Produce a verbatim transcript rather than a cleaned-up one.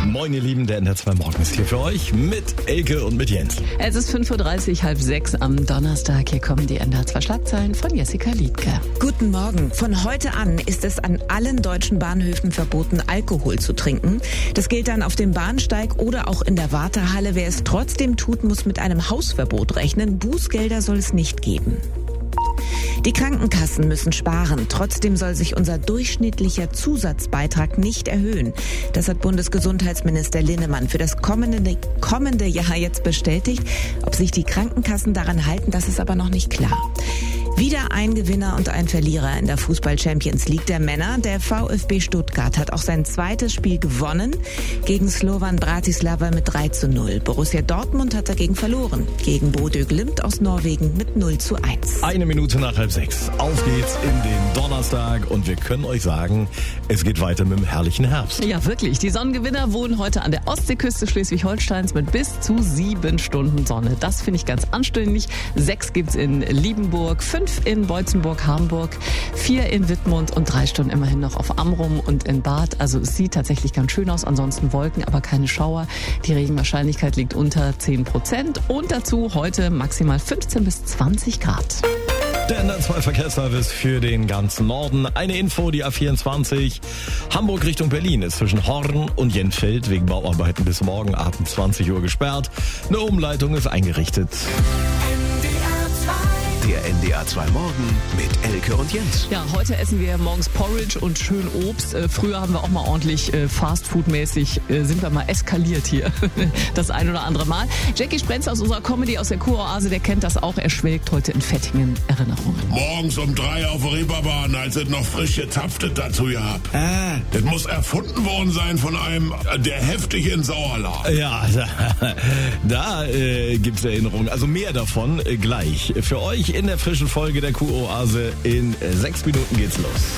Moin ihr Lieben, der N D R zwei Morgen ist hier für euch mit Elke und mit Jens. Es ist fünf Uhr dreißig, halb sechs am Donnerstag. Hier kommen die N D R zwei Schlagzeilen von Jessica Liedke. Guten Morgen. Von heute an ist es an allen deutschen Bahnhöfen verboten, Alkohol zu trinken. Das gilt dann auf dem Bahnsteig oder auch in der Wartehalle. Wer es trotzdem tut, muss mit einem Hausverbot rechnen. Bußgelder soll es nicht geben. Die Krankenkassen müssen sparen. Trotzdem soll sich unser durchschnittlicher Zusatzbeitrag nicht erhöhen. Das hat Bundesgesundheitsminister Linnemann für das kommende, kommende Jahr jetzt bestätigt. Ob sich die Krankenkassen daran halten, das ist aber noch nicht klar. Wieder ein Gewinner und ein Verlierer in der Fußball-Champions League der Männer. Der VfB Stuttgart hat auch sein zweites Spiel gewonnen gegen Slovan Bratislava mit drei zu null. Borussia Dortmund hat dagegen verloren gegen Bodø Glimt aus Norwegen mit null zu eins. Eine Minute nach halb sechs. Auf geht's in den Donnerstag und wir können euch sagen, es geht weiter mit dem herrlichen Herbst. Ja, wirklich. Die Sonnengewinner wohnen heute an der Ostseeküste Schleswig-Holsteins mit bis zu sieben Stunden Sonne. Das finde ich ganz anständig. Sechs gibt's in Liebenburg, fünf in Beutzenburg, Hamburg, vier in Wittmund und drei Stunden immerhin noch auf Amrum und in Bad. Also es sieht tatsächlich ganz schön aus. Ansonsten Wolken, aber keine Schauer. Die Regenwahrscheinlichkeit liegt unter zehn Prozent. Und dazu heute maximal fünfzehn bis zwanzig Grad. Der N D R zwei Verkehrsservice für den ganzen Norden. Eine Info, die A vierundzwanzig Hamburg Richtung Berlin ist zwischen Horn und Jenfeld wegen Bauarbeiten bis morgen Abend zwanzig Uhr gesperrt. Eine Umleitung ist eingerichtet. Der N D R zwei Morgen mit Elke und Jens. Ja, heute essen wir morgens Porridge und schön Obst. Äh, früher haben wir auch mal ordentlich äh, Fastfood-mäßig, äh, sind wir mal eskaliert hier. Das ein oder andere Mal. Jackie Sprenz aus unserer Comedy aus der Kuroase, der kennt das auch. Er schwelgt heute in fettigen Erinnerungen. Morgens um drei auf der Reeperbahn, als es noch frisch gezapftet dazu gehabt. Ah. Das muss erfunden worden sein von einem, der heftig in Sauer lag. Ja, da, da äh, gibt's Erinnerungen. Also mehr davon äh, gleich. Für euch in der frischen Folge der Kuroase. In äh, sechs Minuten geht's los.